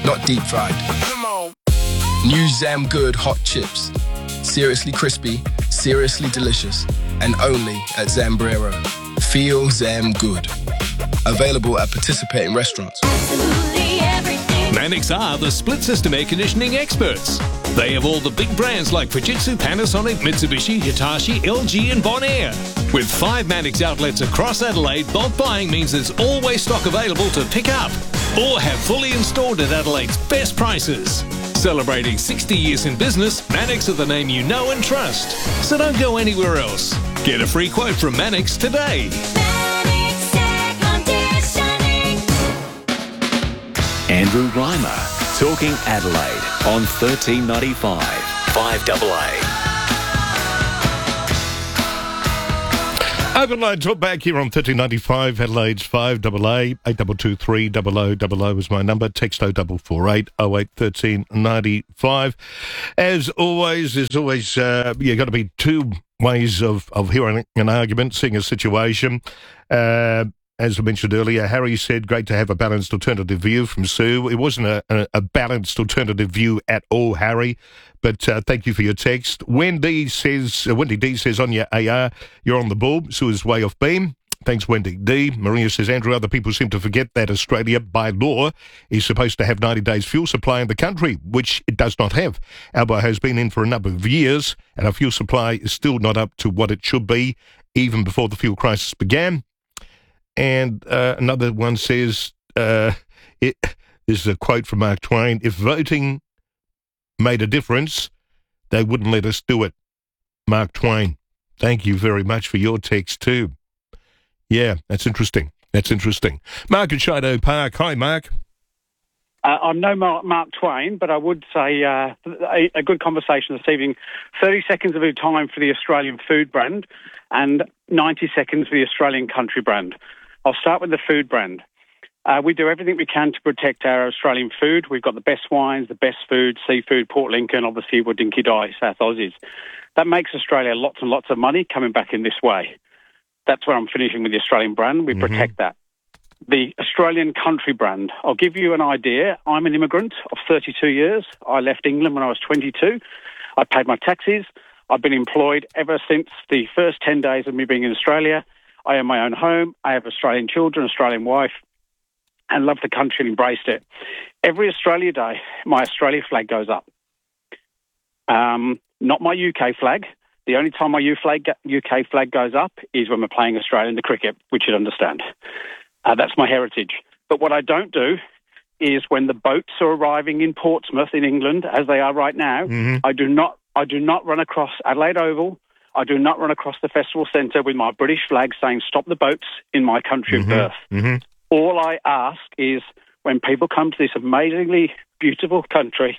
not deep fried. Come on. New Zam Good hot chips. Seriously crispy, seriously delicious, and only at Zambrero. Feel Zam Good. Available at participating restaurants. Absolutely everything. Mannix are the split system air conditioning experts. They have all the big brands like Fujitsu, Panasonic, Mitsubishi, Hitachi, LG and Bonaire. With 5 Mannix outlets across Adelaide, bulk buying means there's always stock available to pick up or have fully installed at Adelaide's best prices. Celebrating 60 years in business, Mannix are the name you know and trust. So don't go anywhere else. Get a free quote from Mannix today. Mannix Air Conditioning. Andrew Reimer, Talking Adelaide on 1395 5AA. Overload talk back here on 1395 Adelaide's 5AA. 8223 is my number. Text 0448 08 1395. As always, there's always you've got to be two ways of hearing an argument, seeing a situation. As I mentioned earlier, Harry said, great to have a balanced alternative view from Sue. It wasn't a balanced alternative view at all, Harry, but thank you for your text. Wendy D says on your AR, you're on the ball. Sue is way off beam. Thanks, Wendy D. Maria says, Andrew, other people seem to forget that Australia, by law, is supposed to have 90 days fuel supply in the country, which it does not have. Alba has been in for a number of years, and our fuel supply is still not up to what it should be, even before the fuel crisis began. And another one says, this is a quote from Mark Twain, if voting made a difference, they wouldn't let us do it. Mark Twain, thank you very much for your text too. Yeah, that's interesting. Mark at Shido Park. Hi, Mark. I'm no Mark Twain, but I would say a good conversation this evening. 30 seconds of your time for the Australian food brand and 90 seconds for the Australian country brand. I'll start with the food brand. We do everything we can to protect our Australian food. We've got the best wines, the best food, seafood, Port Lincoln, obviously we're Dinky Die, South Aussies. That makes Australia lots and lots of money coming back in this way. That's where I'm finishing with the Australian brand. We protect that. The Australian country brand. I'll give you an idea. I'm an immigrant of 32 years. I left England when I was 22. I paid my taxes. I've been employed ever since the first 10 days of me being in Australia. I own my own home. I have Australian children, Australian wife, and love the country and embraced it. Every Australia Day, my Australia flag goes up. Not my UK flag. The only time my UK flag goes up is when we're playing Australia in the cricket, which you'd understand. That's my heritage. But what I don't do is when the boats are arriving in Portsmouth in England, as they are right now, I do not run across Adelaide Oval. I do not run across the festival centre with my British flag saying, stop the boats in my country of birth. All I ask is when people come to this amazingly beautiful country,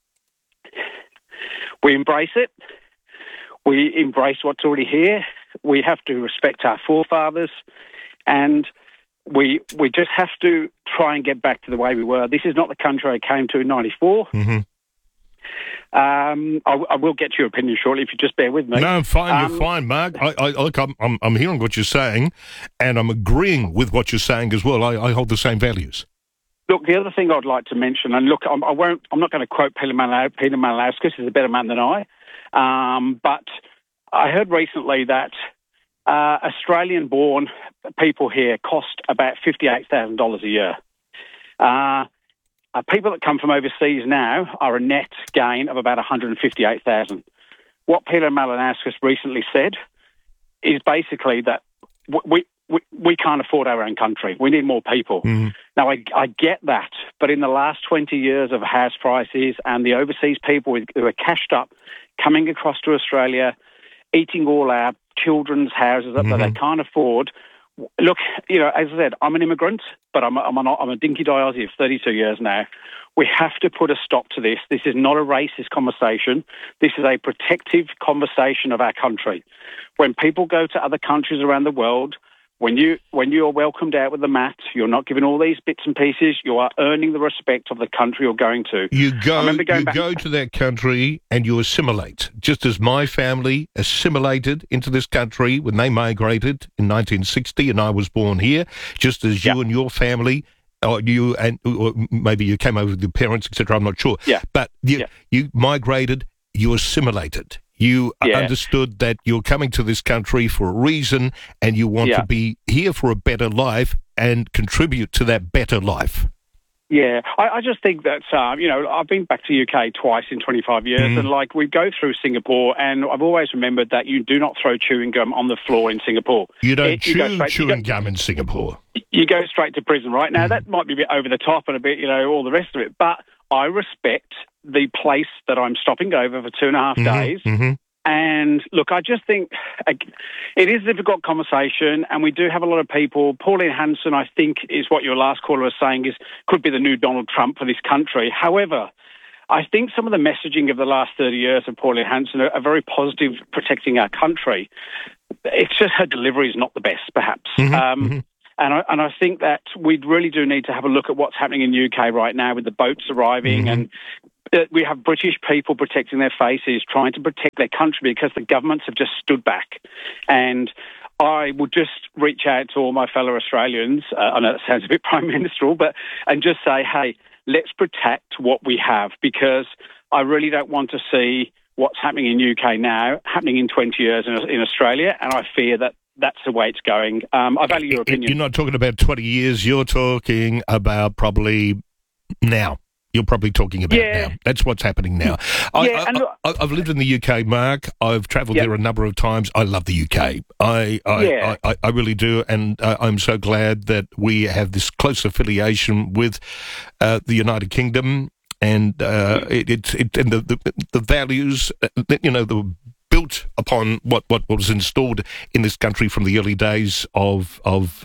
we embrace it. We embrace what's already here. We have to respect our forefathers, and we just have to try and get back to the way we were. This is not the country I came to in 94. I will get your opinion shortly if you just bear with me. No, fine, you're fine, Mark. Look, I'm hearing what you're saying, and I'm agreeing with what you're saying as well. I hold the same values. Look, the other thing I'd like to mention, and look, I'm not going to quote Peter Malinauskas, he's a better man than I, but I heard recently that Australian-born people here cost about $58,000 a year. People that come from overseas now are a net gain of about $158,000. What Peter Malinauskas recently said is basically that we can't afford our own country. We need more people. Now, I get that, but in the last 20 years of house prices and the overseas people who are cashed up coming across to Australia, eating all our children's houses up that they can't afford. Look, as I said, I'm an immigrant, but I'm a Dinky Die Aussie of 32 years now. We have to put a stop to this. This is not a racist conversation. This is a protective conversation of our country. When people go to other countries around the world, when you're welcomed out with the mat, you're not given all these bits and pieces. You are earning the respect of the country you're going to. You go to that country and you assimilate, just as my family assimilated into this country when they migrated in 1960 and I was born here, just as you and your family or maybe you came over with your parents, etc. I'm not sure. Yeah. But you migrated, you assimilated. You understood that you're coming to this country for a reason, and you want to be here for a better life and contribute to that better life. Yeah, I just think that, I've been back to UK twice in 25 years, and we go through Singapore, and I've always remembered that you do not throw chewing gum on the floor in Singapore. You don't chew chewing gum in Singapore. You go straight to prison, right? Now, that might be a bit over the top and a bit, all the rest of it, but I respect the place that I'm stopping over for 2.5 days. And look, I just think it is a difficult conversation, and we do have a lot of people. Pauline Hanson, I think, is what your last caller was saying, could be the new Donald Trump for this country. However, I think some of the messaging of the last 30 years of Pauline Hanson are very positive, protecting our country. It's just her delivery is not the best, perhaps. And I think that we really do need to have a look at what's happening in the UK right now with the boats arriving, and we have British people protecting their faces, trying to protect their country because the governments have just stood back. And I would just reach out to all my fellow Australians, I know that sounds a bit prime ministerial, and just say, hey, let's protect what we have, because I really don't want to see what's happening in UK now happening in 20 years in Australia, and I fear that that's the way it's going. I value your opinion. You're not talking about 20 years, you're talking about probably now. You're probably talking about now. That's what's happening now. I've lived in the UK, Mark. I've travelled there a number of times. I love the UK. I really do, and I'm so glad that we have this close affiliation with the United Kingdom, and the values, the built upon what was installed in this country from the early days of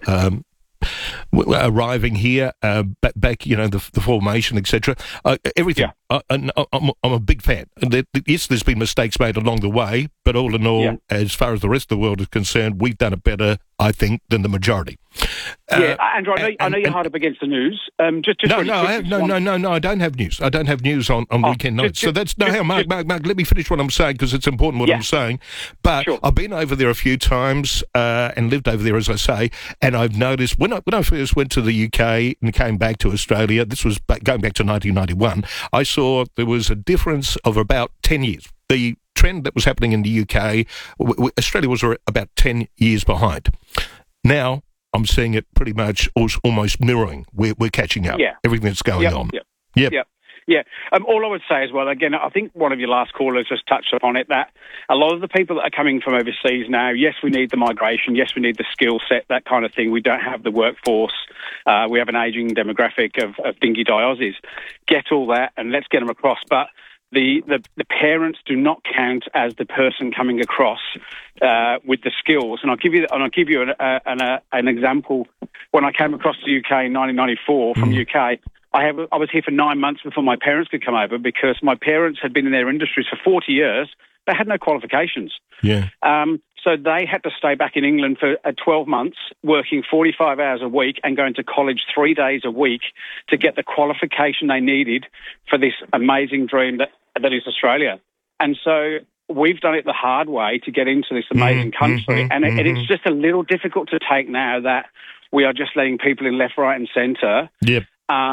arriving here, back, the formation, etc. Everything. Yeah. I'm a big fan. Yes, there's been mistakes made along the way, but all in all, as far as the rest of the world is concerned, we've done it better, I think, than the majority. Andrew, I know you're hard up against the news. No, I don't have news. I don't have news on weekend nights. So that's Mark, let me finish what I'm saying, because it's important what I'm saying. But I've been over there a few times and lived over there, as I say, and I've noticed when I first went to the UK and came back to Australia, this was going back to 1991, I saw there was a difference of about 10 years. The trend that was happening in the UK, Australia was about 10 years behind. Now, I'm seeing it pretty much almost mirroring. We're catching up. Everything that's going on. Yeah. All I would say as well, again, I think one of your last callers just touched upon it, that a lot of the people that are coming from overseas now, yes, we need the migration, yes, we need the skill set, that kind of thing. We don't have the workforce. We have an ageing demographic of dingy Aussies. Get all that and let's get them across. But the parents do not count as the person coming across with the skills. And I'll give you an example. When I came across the UK in 1994 from UK, I was here for 9 months before my parents could come over, because my parents had been in their industries for 40 years. They had no qualifications. Yeah. So they had to stay back in England for 12 months, working 45 hours a week and going to college 3 days a week to get the qualification they needed for this amazing dream that is Australia. And so we've done it the hard way to get into this amazing country. And it's just a little difficult to take now that we are just letting people in left, right and centre. Yep.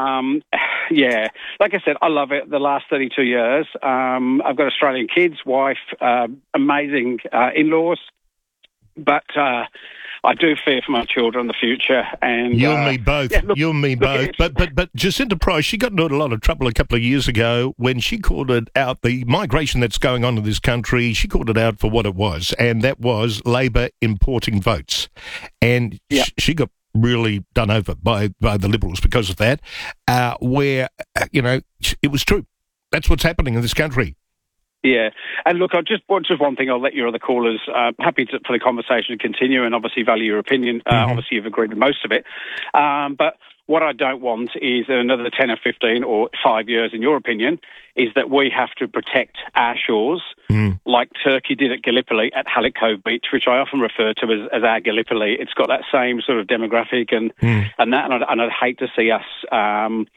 Like I said, I love it. The last 32 years, I've got Australian kids, wife, amazing in-laws, but I do fear for my children in the future. And you and me both. You and me both. But Jacinta Price, she got into a lot of trouble a couple of years ago when she called it out, the migration that's going on in this country. She called it out for what it was, and that was Labor importing votes, and she got really done over by the Liberals because of that, where, it was true. That's what's happening in this country. Yeah. And look, just one thing, I'll let your other callers, happy for the conversation to continue and obviously value your opinion. Obviously, you've agreed with most of it. But what I don't want is another 10 or 15 or 5 years, in your opinion, is that we have to protect our shores like Turkey did at Gallipoli, at Halleck Cove Beach, which I often refer to as our Gallipoli. It's got that same sort of demographic and that, and I'd hate to see us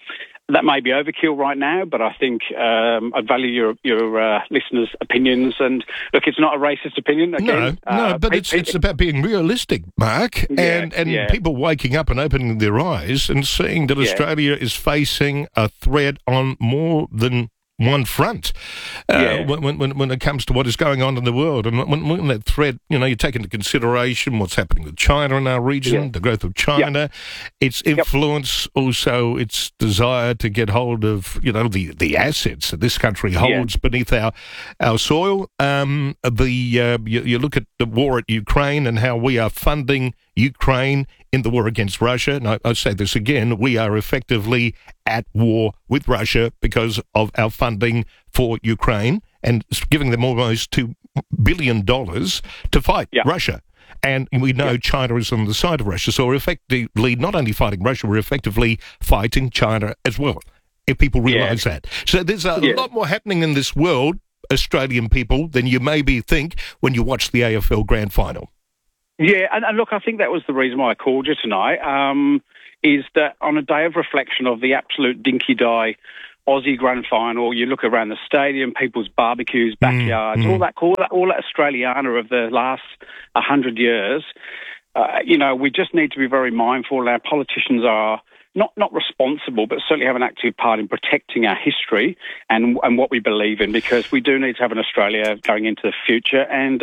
That may be overkill right now, but I think I'd value your listeners' opinions. And look, it's not a racist opinion. Again, No, but it's about being realistic, Mark, and people waking up and opening their eyes and seeing that Australia is facing a threat on more than one front when it comes to what is going on in the world. And when that threat, you take into consideration what's happening with China in our region, the growth of China, its influence, also its desire to get hold of, the assets that this country holds beneath our soil. You look at the war at Ukraine and how we are funding Ukraine in the war against Russia. And I say this again, we are effectively at war with Russia because of our funding for Ukraine and giving them almost $2 billion to fight Russia. And we know China is on the side of Russia. So we're effectively not only fighting Russia, we're effectively fighting China as well, if people realise that. So there's a lot more happening in this world, Australian people, than you maybe think when you watch the AFL Grand Final. Yeah, and look, I think that was the reason why I called you tonight, is that on a day of reflection of the absolute dinky-die Aussie Grand Final, you look around the stadium, people's barbecues, backyards, all that Australiana of the last 100 years, we just need to be very mindful. Our politicians are not responsible, but certainly have an active part in protecting our history and what we believe in, because we do need to have an Australia going into the future. And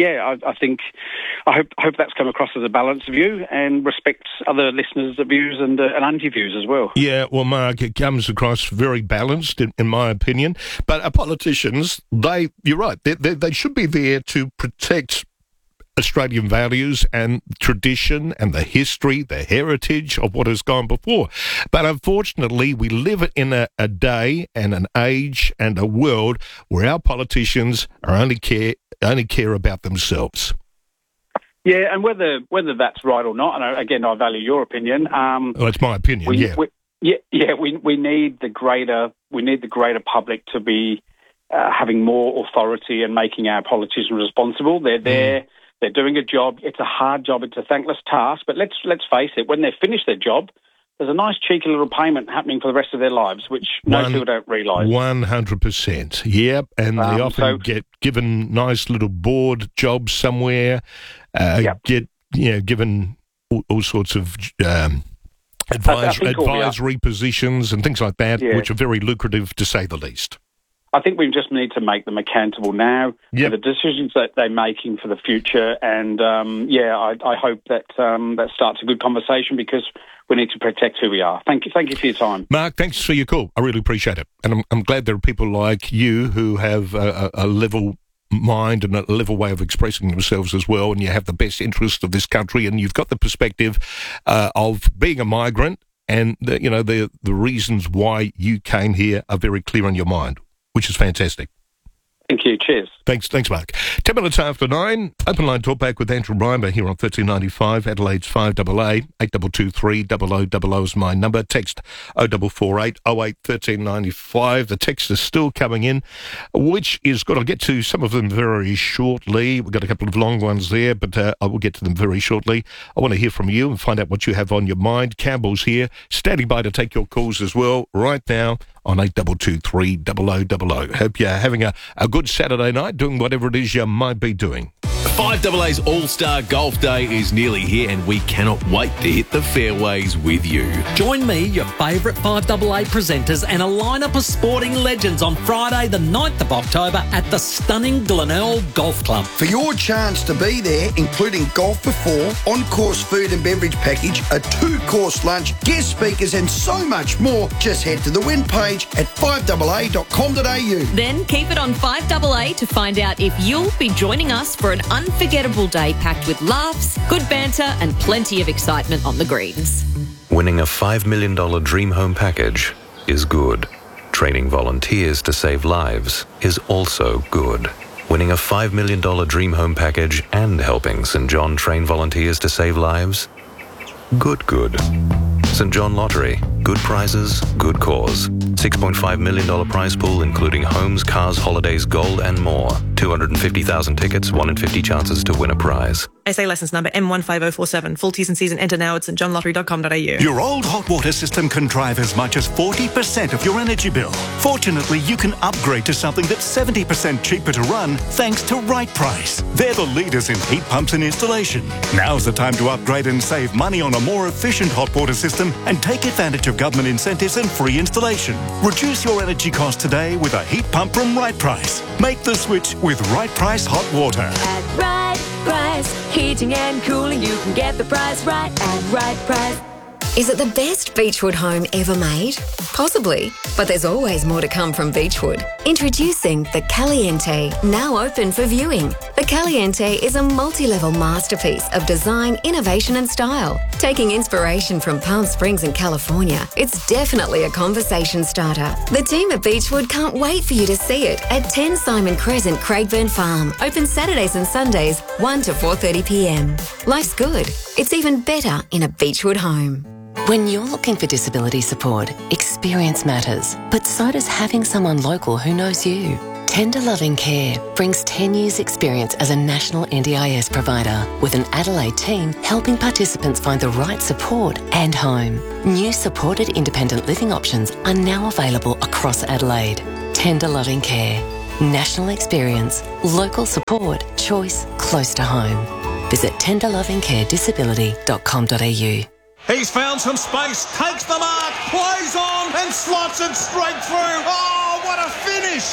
I hope that's come across as a balanced view and respects other listeners' views and anti-views as well. Yeah, well, Mark, it comes across very balanced, in my opinion. But our politicians, you're right, they should be there to protect Australian values and tradition and the history, the heritage of what has gone before. But unfortunately, we live in a day and an age and a world where our politicians only care about themselves. Yeah, and whether that's right or not, and again, I value your opinion. Well, it's my opinion. We need the greater public to be having more authority and making our politicians responsible. They're there. They're doing a job. It's a hard job. It's a thankless task. But let's face it, when they finish their job, there's a nice cheeky little payment happening for the rest of their lives, which most people don't realise. 100%. Yep. And they often get given nice little board jobs somewhere, get given all sorts of advisory positions and things like that, which are very lucrative, to say the least. I think we just need to make them accountable now for the decisions that they're making for the future. And, I hope that that starts a good conversation, because we need to protect who we are. Thank you for your time. Mark, thanks for your call. I really appreciate it. And I'm glad there are people like you who have a level mind and a level way of expressing themselves as well, and you have the best interest of this country, and you've got the perspective of being a migrant, and the reasons why you came here are very clear in your mind, which is fantastic. Thank you. Cheers. Thanks, Mark. 10 minutes after 9, Open Line Talkback with Andrew Reimer here on 1395, Adelaide's 5AA, 8223 0000 is my number. Text 0448 08 1395. The text is still coming in, which is good. I'll get to some of them very shortly. We've got a couple of long ones there, but I will get to them very shortly. I want to hear from you and find out what you have on your mind. Campbell's here, standing by to take your calls as well right now on 8223 0000. Hope you're having a good Saturday night, doing whatever it is you might be doing. 5AA's All-Star Golf Day is nearly here, and we cannot wait to hit the fairways with you. Join me, your favourite 5AA presenters, and a lineup of sporting legends on Friday the 9th of October at the stunning Glenelg Golf Club. For your chance to be there, including golf for four, on-course food and beverage package, a 2-course lunch, guest speakers and so much more, just head to the win page at 5AA.com.au. Then keep it on 5AA to find out if you'll be joining us for an unforgettable day packed with laughs, good banter and plenty of excitement on the greens. Winning a $5 million dream home package is good. Training volunteers to save lives is also good. Winning a $5 million dream home package and helping St. John train volunteers to save lives? Good. St. John Lottery. Good prizes, good cause. $6.5 million prize pool including homes, cars, holidays, gold and more. 250,000 tickets, 1 in 50 chances to win a prize. SA licence number M15047. Full T's and C's and enter now at stjohnlottery.com.au. Your old hot water system can drive as much as 40% of your energy bill. Fortunately, you can upgrade to something that's 70% cheaper to run thanks to Right Price. They're the leaders in heat pumps and installation. Now's the time to upgrade and save money on a more efficient hot water system and take advantage of government incentives and free installation. Reduce your energy costs today with a heat pump from Right Price. Make the switch with Right Price Hot Water. At Right Price, heating and cooling, you can get the price right at Right Price. Is it the best Beechwood home ever made? Possibly, but there's always more to come from Beechwood. Introducing the Caliente, now open for viewing. The Caliente is a multi-level masterpiece of design, innovation and style. Taking inspiration from Palm Springs and California, it's definitely a conversation starter. The team at Beechwood can't wait for you to see it at 10 Simon Crescent, Craigburn Farm. Open Saturdays and Sundays, 1 to 4:30 p.m. Life's good. It's even better in a Beechwood home. When you're looking for disability support, experience matters, but so does having someone local who knows you. Tender Loving Care brings 10 years' experience as a national NDIS provider with an Adelaide team helping participants find the right support and home. New supported independent living options are now available across Adelaide. Tender Loving Care. National experience, local support, choice close to home. Visit tenderlovingcaredisability.com.au. He's found some space, takes the mark, plays on and slots it straight through. Oh, what a finish!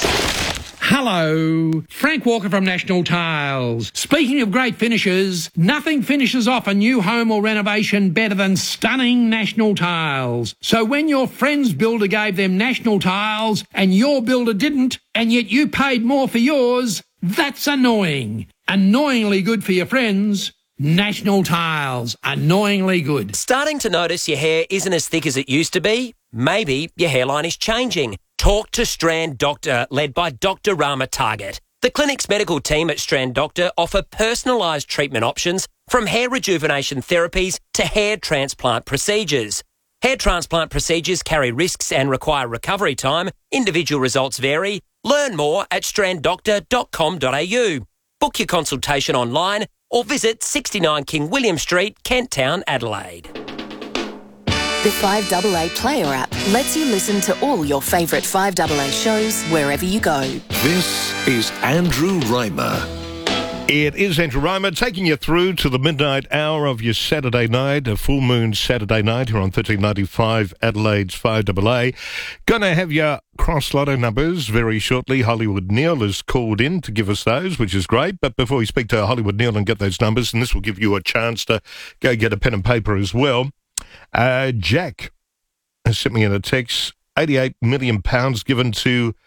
Hello, Frank Walker from National Tiles. Speaking of great finishes, nothing finishes off a new home or renovation better than stunning National Tiles. So when your friend's builder gave them National Tiles and your builder didn't, and yet you paid more for yours, that's annoying. Annoyingly good for your friends. National Tiles, annoyingly good. Starting to notice your hair isn't as thick as it used to be? Maybe your hairline is changing. Talk to Strand Doctor, led by Dr. Rama Target. The clinic's medical team at Strand Doctor offer personalised treatment options from hair rejuvenation therapies to hair transplant procedures. Hair transplant procedures carry risks and require recovery time. Individual results vary. Learn more at stranddoctor.com.au. Book your consultation online or visit 69 King William Street, Kent Town, Adelaide. The 5AA Player app lets you listen to all your favourite 5AA shows wherever you go. This is Andrew Reimer. It is Andrew Reimer taking you through to the midnight hour of your Saturday night, a full moon Saturday night here on 1395 Adelaide's 5AA. Gonna have your cross lotto numbers very shortly. Hollywood Neil has called in to give us those, which is great. But before we speak to Hollywood Neil and get those numbers, and this will give you a chance to go get a pen and paper as well, Jack has sent me in a text, £88 million given to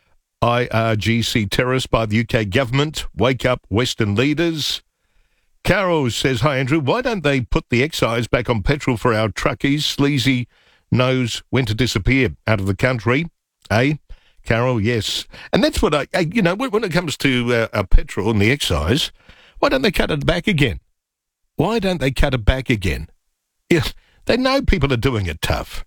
IRGC terrorists by the UK government. Wake up, Western leaders. Carol says, hi, Andrew. Why don't they put the excise back on petrol for our truckies? Sleazy knows when to disappear out of the country. Carol, yes. And that's what when it comes to petrol and the excise, why don't they cut it back again? Why don't they cut it back again? Yeah, they know people are doing it tough.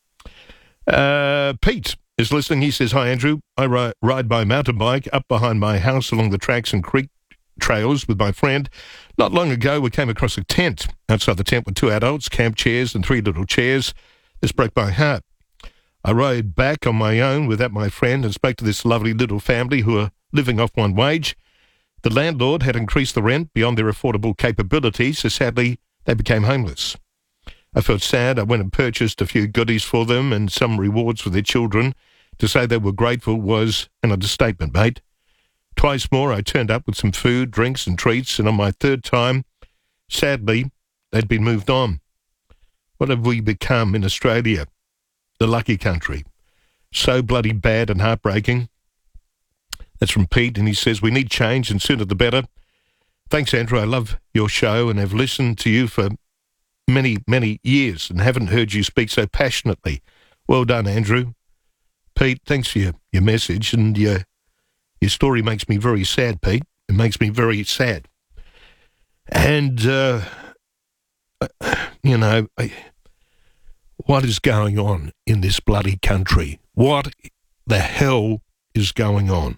Pete is listening. He says, hi, Andrew. I ride my mountain bike up behind my house along the tracks and creek trails with my friend. Not long ago, we came across a tent. Outside the tent were 2 adults, camp chairs and 3 little chairs. This broke my heart. I rode back on my own without my friend and spoke to this lovely little family who are living off one wage. The landlord had increased the rent beyond their affordable capabilities, so sadly they became homeless. I felt sad. I went and purchased a few goodies for them and some rewards for their children. To say they were grateful was an understatement, mate. Twice more, I turned up with some food, drinks and treats, and on my third time, sadly, they'd been moved on. What have we become in Australia? The lucky country. So bloody bad and heartbreaking. That's from Pete, and he says, we need change, and sooner the better. Thanks, Andrew. I love your show and have listened to you for many, many years and haven't heard you speak so passionately. Well done, Andrew. Pete, thanks for your message, and your story makes me very sad, Pete. It makes me very sad. And, What is going on in this bloody country? What the hell is going on?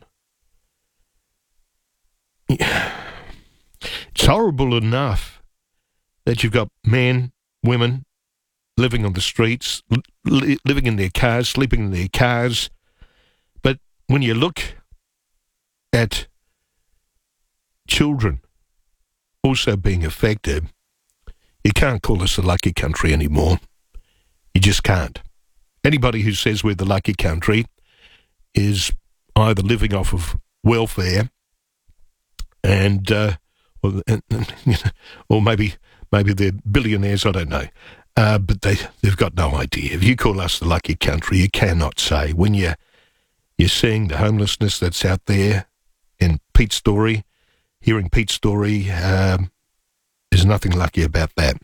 It's horrible enough that you've got men, women living on the streets, living in their cars, sleeping in their cars. But when you look at children also being affected, you can't call us a lucky country anymore. You just can't. Anybody who says we're the lucky country is either living off of welfare and or maybe they're billionaires, I don't know. But they've got no idea. If you call us the lucky country, you cannot say. When you're seeing the homelessness that's out there in Pete's story, hearing Pete's story, there's nothing lucky about that.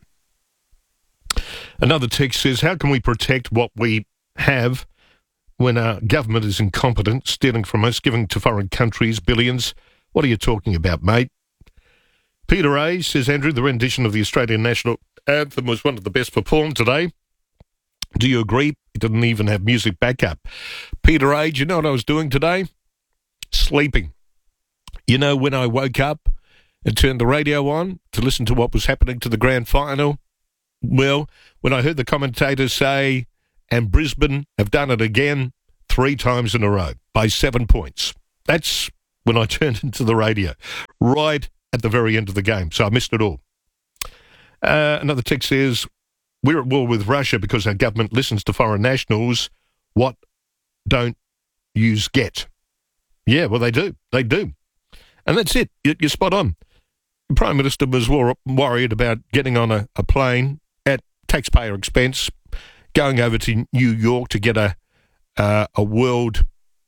Another text says, how can we protect what we have when our government is incompetent, stealing from us, giving to foreign countries billions? What are you talking about, mate? Peter A. says, Andrew, the rendition of the Australian National Anthem was one of the best performed today. Do you agree? It didn't even have music backup. Peter A., do you know what I was doing today? Sleeping. You know, when I woke up and turned the radio on to listen to what was happening to the grand final, well, when I heard the commentators say, and Brisbane have done it again 3 times in a row by 7 points. That's when I turned into the radio, right at the very end of the game. So I missed it all. Another text says, we're at war with Russia because our government listens to foreign nationals. What don't yous get? Yeah, well, they do. They do. And that's it. You're spot on. The Prime Minister was worried about getting on a plane at taxpayer expense, going over to New York to get a World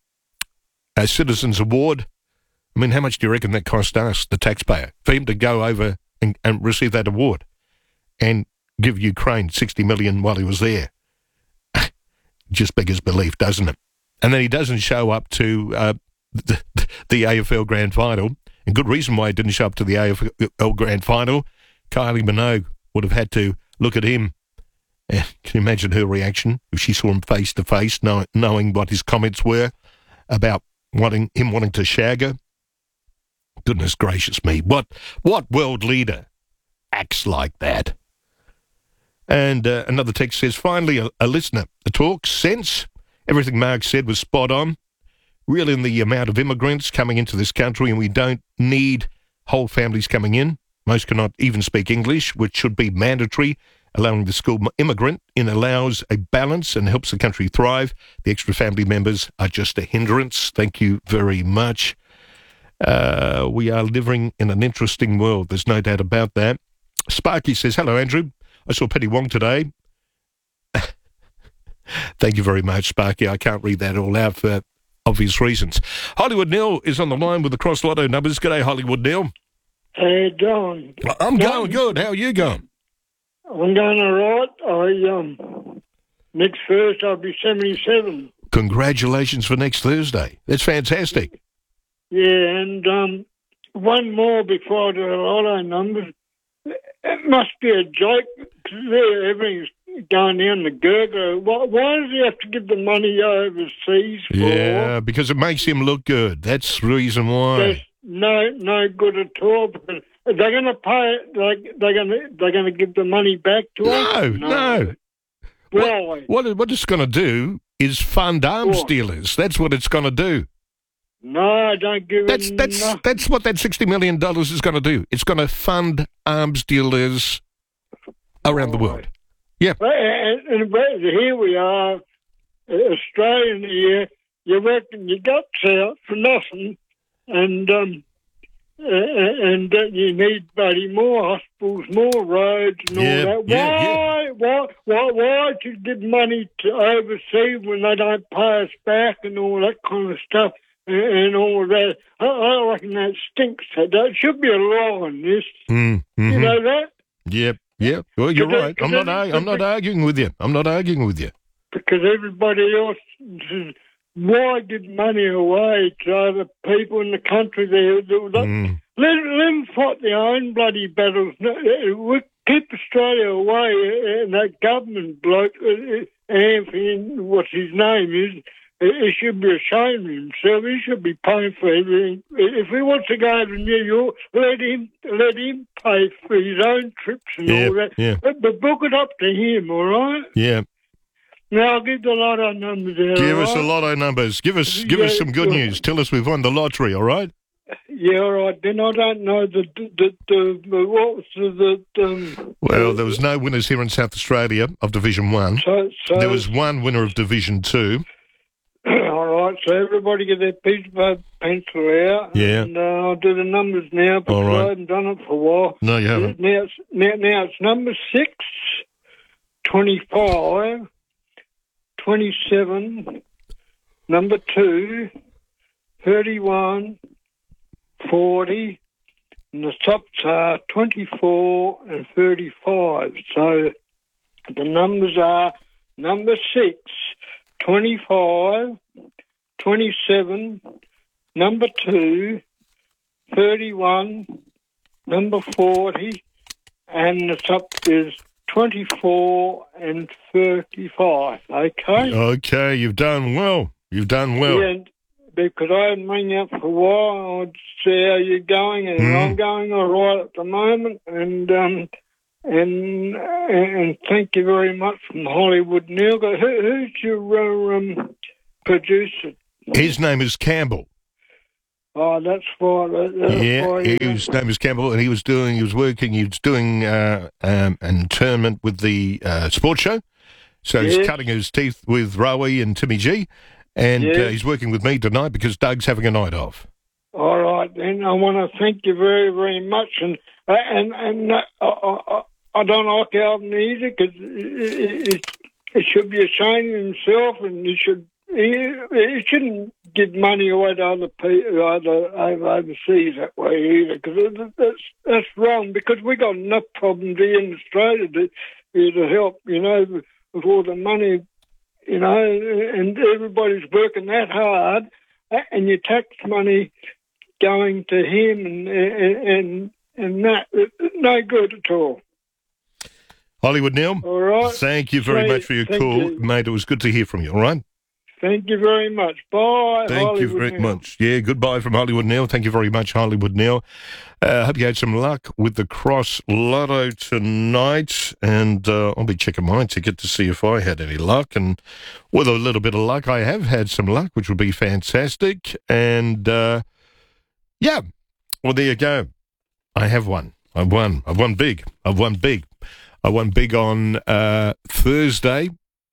Citizens Award. I mean, how much do you reckon that cost us, the taxpayer, for him to go over and receive that award and give Ukraine $60 million while he was there? Just beggars belief, doesn't it? And then he doesn't show up to the AFL Grand Final. And good reason why he didn't show up to the AFL Grand Final. Kylie Minogue would have had to look at him. Can you imagine her reaction if she saw him face to face, knowing what his comments were about wanting to shag her? Goodness gracious me. What world leader acts like that? And another text says, finally, a listener. The talk, sense. Everything Mark said was spot on. Really, in the amount of immigrants coming into this country, and we don't need whole families coming in. Most cannot even speak English, which should be mandatory. Allowing the school immigrant in allows a balance and helps the country thrive. The extra family members are just a hindrance. Thank you very much. We are living in an interesting world. There's no doubt about that. Sparky says, hello, Andrew. I saw Penny Wong today. Thank you very much, Sparky. I can't read that all out for obvious reasons. Hollywood Neil is on the line with the Cross Lotto numbers. G'day, Hollywood Neil. How you doing? I'm going good. How are you going? I'm going all right. Next Thursday I'll be 77. Congratulations for next Thursday. That's fantastic. Yeah, and one more before I do the lotto numbers. It must be a joke because everything's going down the gurgler. Why does he have to give the money overseas for? Yeah, because it makes him look good. That's the reason why. That's no good at all. Because they're going to pay. They're going to give the money back to us. No. Why? What it's going to do is fund arms dealers. That's what it's going to do. No, don't give it. That's what that $60 million is going to do. It's going to fund arms dealers around the world. Yeah. And here we are, Australian here. You reckon you got out for nothing, and you need bloody more hospitals, more roads, and all that. Why do you give money to overseas when they don't pay us back and all that kind of stuff? And all of that. I reckon that stinks. There should be a law on this. Mm-hmm. You know that? Yep. Well, you're right. I'm not arguing with you. Because everybody else says, why give money away to other people in the country? Let them fight their own bloody battles. We keep Australia away, and that government bloke, Anthony, what's his name is, he should be ashamed of himself. He should be paying for everything. If he wants to go over to New York, let him pay for his own trips and all that. Yeah. But book it up to him, all right? Yeah. Now, I'll give the lotto numbers out. Give us the lotto numbers. Give us some good news. Tell us we've won the lottery, all right? Yeah, all right. Then I don't know what was the Well, there was no winners here in South Australia of Division 1. So there was one winner of Division 2. All right, so everybody get their piece of pencil out. Yeah. And I'll do the numbers now because All right. I haven't done it for a while. No, you haven't. Now it's number 6, 25, 27, number 2, 31, 40, and the tops are 24 and 35. So the numbers are number 6, 25, 27, number 2, 31, number 40, and the top is 24 and 35. Okay? Okay, you've done well. You've done well. Yeah, because I hadn't rang out for a while. I'd see how you're going, and I'm going all right at the moment, and thank you very much from Hollywood Neil. Who's your producer? His name is Campbell. Oh, that's why. His name is Campbell, and he was doing an internment with the sports show. So he's cutting his teeth with Rowie and Timmy G, and he's working with me tonight because Doug's having a night off. All right, then I want to thank you very, very much, and I don't like Alvin either because it should be ashamed of himself, and he shouldn't give money away to other people overseas that way either, because that's wrong. Because we got enough problems here in Australia to help, with all the money, and everybody's working that hard, and your tax money going to him and that no good at all. Hollywood Neil, all right. Thank you very much for your call, mate. It was good to hear from you. All right. Thank you very much. Bye. Thank you very much. Yeah, goodbye from Hollywood Neil. Thank you very much, Hollywood Neil. Hope you had some luck with the Cross Lotto tonight, and I'll be checking my ticket to see if I had any luck. And with a little bit of luck, I have had some luck, which would be fantastic. And yeah, well, there you go. I have won. I've won big. I won big on Thursday.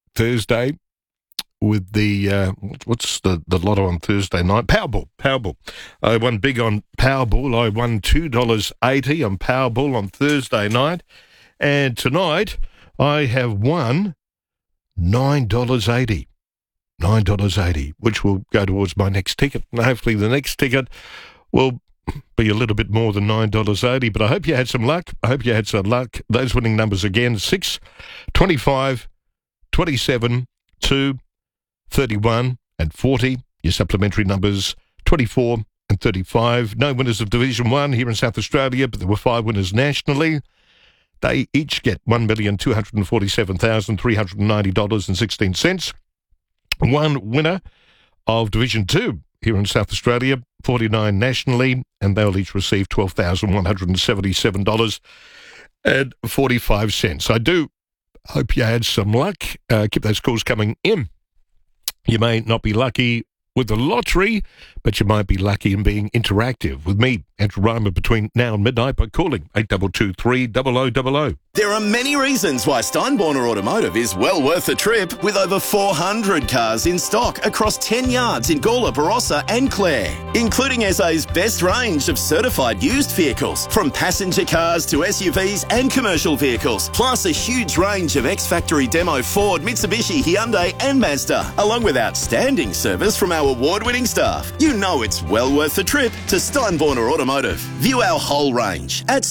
With the, what's the lotto on Thursday night? Powerball. I won big on Powerball. I won $2.80 on Powerball on Thursday night. And tonight, I have won $9.80. $9.80, which will go towards my next ticket. And hopefully the next ticket will be a little bit more than $9.80. But I hope you had some luck. Those winning numbers again, 6, 25, 27, 2, 31 and 40. Your supplementary numbers 24 and 35. No winners of Division 1 here in South Australia, but there were 5 winners nationally. They each get $1,247,390.16. One winner of Division 2 here in South Australia, 49 nationally, and they'll each receive $12,177.45. I do hope you had some luck. Keep those calls coming in. You may not be lucky with the lottery, but you might be lucky in being interactive with me, Andrew Reimer, between now and midnight by calling 8223 0000. There are many reasons why Steinborner Automotive is well worth the trip, with over 400 cars in stock across 10 yards in Gawler, Barossa and Clare, including SA's best range of certified used vehicles, from passenger cars to SUVs and commercial vehicles, plus a huge range of ex-factory demo Ford, Mitsubishi, Hyundai and Mazda, along with outstanding service from our award-winning staff, you know it's well worth the trip to Steinborner Automotive. View our whole range at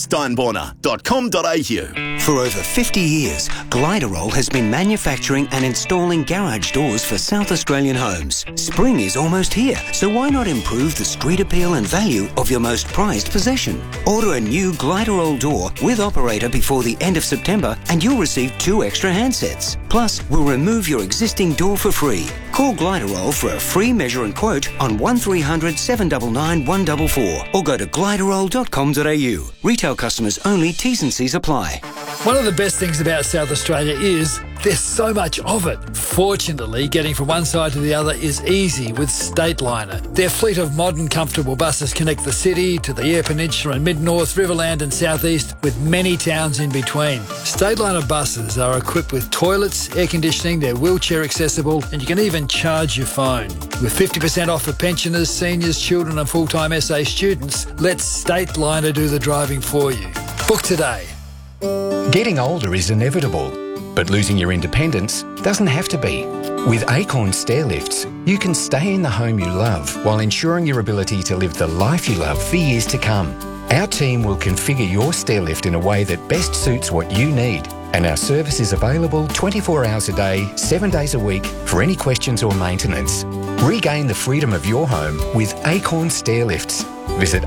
steinborner.com.au. For over 50 years, Gliderol has been manufacturing and installing garage doors for South Australian homes. Spring is almost here, so why not improve the street appeal and value of your most prized possession? Order a new Gliderol door with operator before the end of September and you'll receive 2 extra handsets. Plus, we'll remove your existing door for free. Call Gliderol for a free measure and quote on 1300 799 144 or go to gliderol.com.au. Retail customers only, T's and C's apply. One of the best things about South Australia is there's so much of it. Fortunately, getting from one side to the other is easy with Stateliner. Their fleet of modern, comfortable buses connect the city to the Eyre Peninsula and Mid-North, Riverland and South East, with many towns in between. Stateliner buses are equipped with toilets, air conditioning, they're wheelchair accessible, and you can even charge your phone. With 50% off for pensioners, seniors, children and full-time SA students, let Stateliner do the driving for you. Book today. Getting older is inevitable, but losing your independence doesn't have to be. With Acorn Stairlifts, you can stay in the home you love while ensuring your ability to live the life you love for years to come. Our team will configure your stairlift in a way that best suits what you need, and our service is available 24 hours a day, 7 days a week for any questions or maintenance. Regain the freedom of your home with Acorn Stairlifts. Visit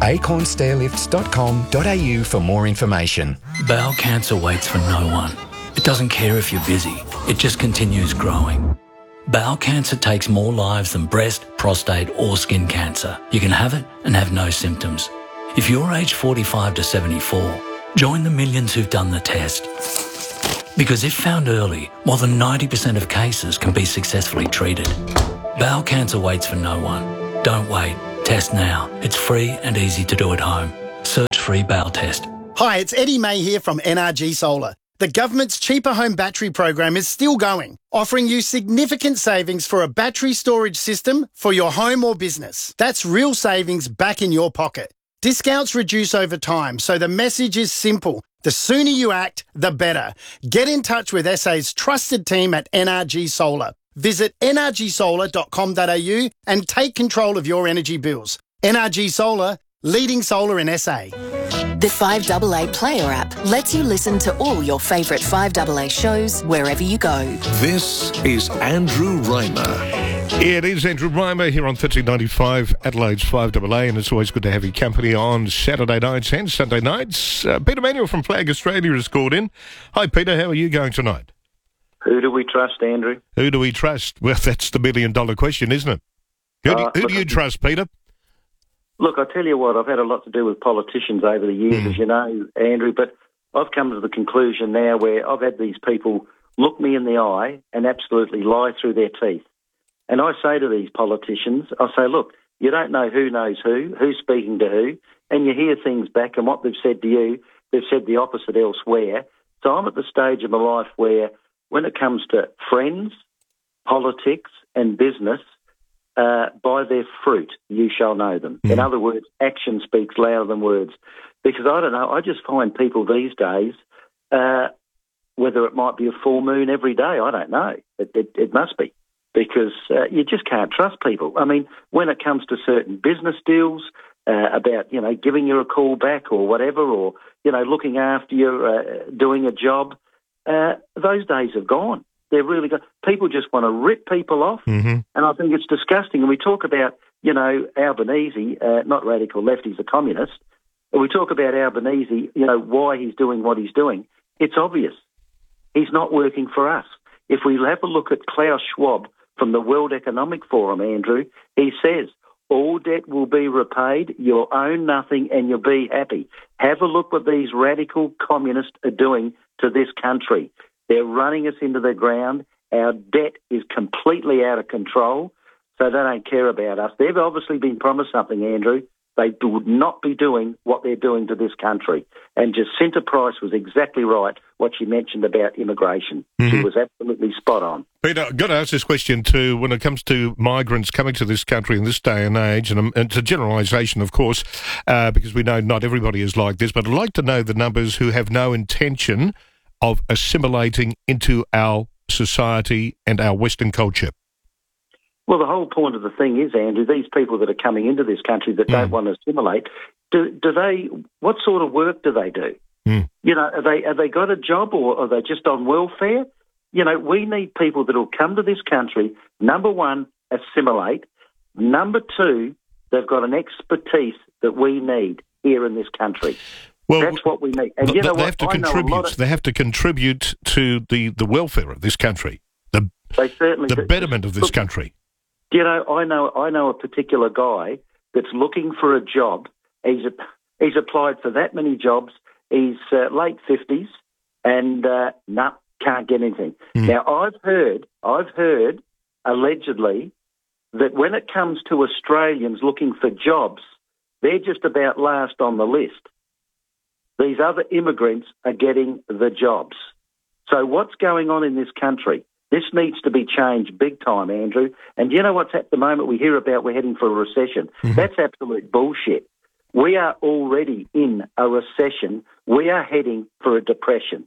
acornstairlifts.com.au for more information. Bowel cancer waits for no one. It doesn't care if you're busy. It just continues growing. Bowel cancer takes more lives than breast, prostate or skin cancer. You can have it and have no symptoms. If you're aged 45 to 74, join the millions who've done the test. Because if found early, more than 90% of cases can be successfully treated. Bowel cancer waits for no one. Don't wait. Test now. It's free and easy to do at home. Search free bowel test. Hi, it's Eddie May here from NRG Solar. The government's cheaper home battery program is still going, offering you significant savings for a battery storage system for your home or business. That's real savings back in your pocket. Discounts reduce over time, so the message is simple. The sooner you act, the better. Get in touch with SA's trusted team at NRG Solar. Visit nrgsolar.com.au and take control of your energy bills. NRG Solar, leading solar in SA. The 5AA Player app lets you listen to all your favourite 5AA shows wherever you go. This is Andrew Reimer. It is Andrew Reimer here on 1395 Adelaide's 5AA, and it's always good to have your company on Saturday nights and Sunday nights. Peter Manuel from Flag Australia has called in. Hi Peter, how are you going tonight? Who do we trust, Andrew? Who do we trust? Well, that's the million-dollar question, isn't it? Who do you trust, Peter? Look, I tell you what, I've had a lot to do with politicians over the years, as you know, Andrew, but I've come to the conclusion now where I've had these people look me in the eye and absolutely lie through their teeth. And I say to these politicians, I say, look, you don't know who knows who's speaking to who, and you hear things back, and what they've said to you, they've said the opposite elsewhere. So I'm at the stage of my life where when it comes to friends, politics and business, by their fruit you shall know them. In other words, action speaks louder than words. Because I don't know, I just find people these days, whether it might be a full moon every day, I don't know. It must be. Because you just can't trust people. I mean, when it comes to certain business deals, about, giving you a call back or whatever, or, looking after you, doing a job, those days have gone. They're really gone. People just want to rip people off, and I think it's disgusting. And we talk about, Albanese, not radical left, he's a communist. And we talk about Albanese, why he's doing what he's doing. It's obvious. He's not working for us. If we have a look at Klaus Schwab from the World Economic Forum, Andrew, he says, all debt will be repaid, you'll own nothing and you'll be happy. Have a look what these radical communists are doing to this country. They're running us into the ground. Our debt is completely out of control, so they don't care about us. They've obviously been promised something, Andrew. They would not be doing what they're doing to this country. And Jacinta Price was exactly right, what she mentioned about immigration. She was absolutely spot on. Peter, I've got to ask this question too. When it comes to migrants coming to this country in this day and age, and it's a generalisation, of course, because we know not everybody is like this, but I'd like to know the numbers who have no intention of assimilating into our society and our Western culture. Well, the whole point of the thing is, Andrew, these people that are coming into this country that don't want to assimilate, what sort of work do they do? You know, have they got a job, or are they just on welfare? You know, we need people that will come to this country, number one, assimilate. Number two, they've got an expertise that we need here in this country. Well, that's what we need. And you know they what? They have to contribute to the welfare of this country, the betterment of this country. You know, I know a particular guy that's looking for a job. He's applied for that many jobs. He's late 50s, and can't get anything. Now, I've heard allegedly that when it comes to Australians looking for jobs, they're just about last on the list. These other immigrants are getting the jobs. So what's going on in this country? This needs to be changed big time, Andrew. And you know what's at the moment we hear about we're heading for a recession? That's absolute bullshit. We are already in a recession. We are heading for a depression.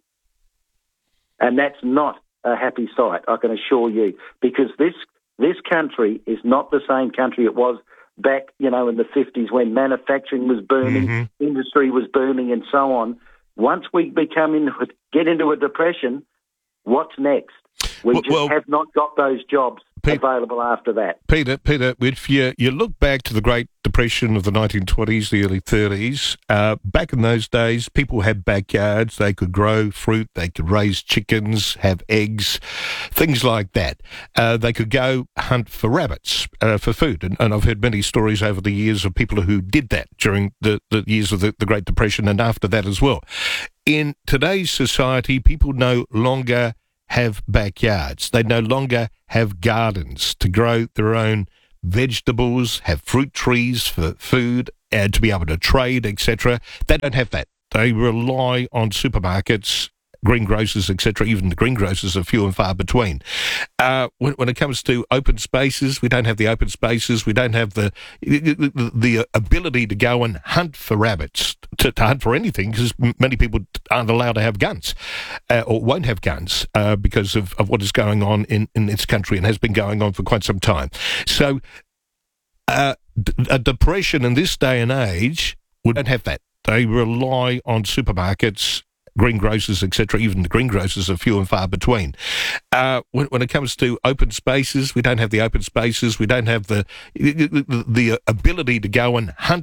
And that's not a happy sight, I can assure you, because this country is not the same country it was back, you know, in the 50s when manufacturing was booming, industry was booming and so on. Once we get into a depression, what's next? We have not got those jobs available after that. Peter, if you look back to the Great Depression of the 1920s, the early 30s, back in those days, people had backyards. They could grow fruit. They could raise chickens, have eggs, things like that. They could go hunt for rabbits for food. And I've heard many stories over the years of people who did that during the years of the Great Depression and after that as well. In today's society, people no longer have backyards. They no longer have gardens to grow their own vegetables, have fruit trees for food, and to be able to trade, etc. They don't have that. They rely on supermarkets, greengrocers, etc. Even the greengrocers are few and far between. When it comes to open spaces, we don't have the open spaces. We don't have the ability to go and hunt for rabbits, to hunt for anything, because many people aren't allowed to have guns or won't have guns because of what is going on in this country and has been going on for quite some time. So a depression in this day and age, we don't have that. They rely on supermarkets, greengrocers, etc. Even the greengrocers are few and far between. When it comes to open spaces, we don't have the open spaces. We don't have the ability to go and hunt